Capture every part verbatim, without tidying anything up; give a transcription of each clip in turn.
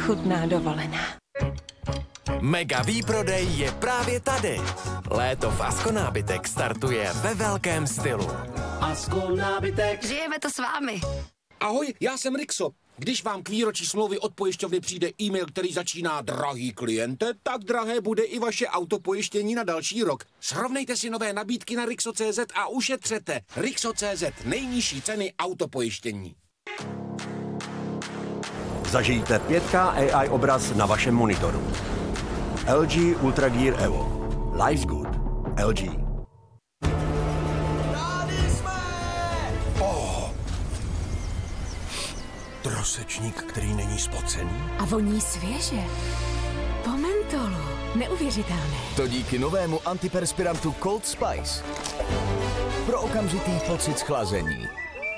chutná dovolená. Mega výprodej je právě tady. Léto v Asko nábytek startuje ve velkém stylu. Asko nábytek. Žijeme to s vámi. Ahoj, já jsem Rixo. Když vám k výročí smlouvy od pojišťovny přijde e-mail, který začíná drahý kliente, tak drahé bude i vaše autopojištění na další rok. Srovnejte si nové nabídky na Rixo tečka cé zet a ušetřete. Rixo tečka cé zet, nejnižší ceny autopojištění. Zažijte pět ká á í obraz na vašem monitoru. el gé Ultra Gear Evo. Life's good. el gé. Trosečník, který není spocený. A voní svěže. Po mentolu. Neuvěřitelné. To díky novému antiperspirantu Cold Spice. Pro okamžitý pocit schlazení.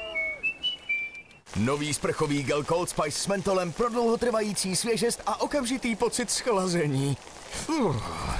Nový sprchový gel Cold Spice s mentolem pro dlouhotrvající svěžest a okamžitý pocit schlazení. Uh.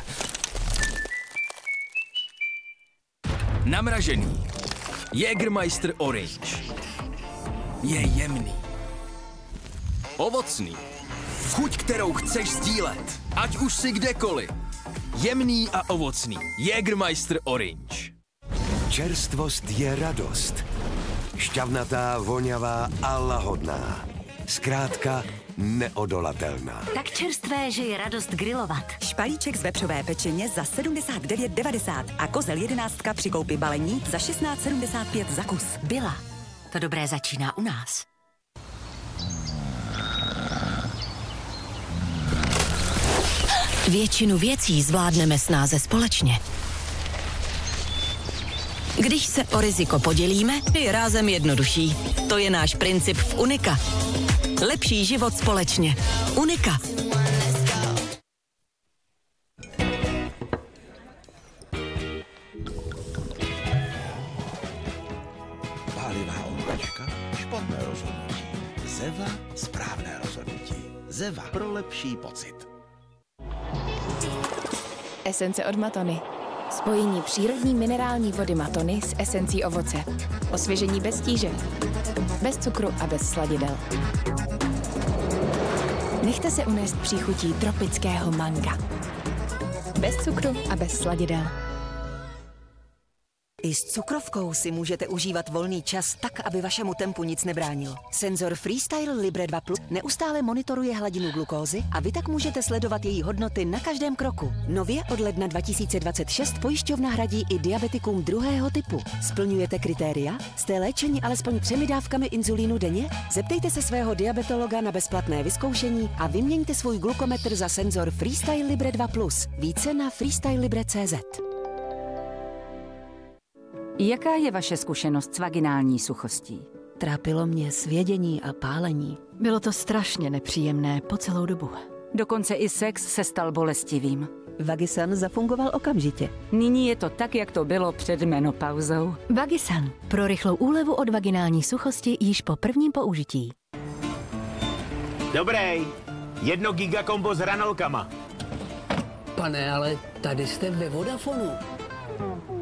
Namražený. Jägermeister Orange. Je jemný. Ovocný. Chuť, kterou chceš sdílet. Ať už si kdekoliv. Jemný a ovocný. Jägermeister Orange. Čerstvost je radost. Šťavnatá, voňavá a lahodná. Zkrátka neodolatelná. Tak čerstvé, že je radost grilovat. Špalíček z vepřové pečeně za sedmdesát devět devadesát a kozel jedenáctka při koupi balení za šestnáct sedmdesát pět za kus. Byla. To dobré začíná u nás. Většinu věcí zvládneme snáze společně. Když se o riziko podělíme, je rázem jednodušší. To je náš princip v Unika. Lepší život společně. Unika. Pálivá omračka, špatné rozhodnutí. Zeva, správné rozhodnutí. Zeva pro lepší pocit. Esence od Matony. Spojení přírodní minerální vody Matony s esencí ovoce. Osvěžení bez tíže. Bez cukru a bez sladidel. Nechte se unést příchutí tropického manga. Bez cukru a bez sladidel. I s cukrovkou si můžete užívat volný čas tak, aby vašemu tempu nic nebránilo. Senzor Freestyle Libre dva plus neustále monitoruje hladinu glukózy a vy tak můžete sledovat její hodnoty na každém kroku. Nově od ledna dva tisíce dvacet šest pojišťovna hradí i diabetikům druhého typu. Splňujete kritéria? Jste léčeni alespoň třemi dávkami inzulínu denně? Zeptejte se svého diabetologa na bezplatné vyzkoušení a vyměňte svůj glukometr za senzor Freestyle Libre dva plus. Více na freestyle libre tečka cé zet. Jaká je vaše zkušenost s vaginální suchostí? Trápilo mě svědění a pálení. Bylo to strašně nepříjemné po celou dobu. Dokonce i sex se stal bolestivým. Vagisan zafungoval okamžitě. Nyní je to tak, jak to bylo před menopauzou. Vagisan. Pro rychlou úlevu od vaginální suchosti již po prvním použití. Dobrý. Jedno gigakombo s hranolkama. Pane, ale tady jste ve Vodafonu.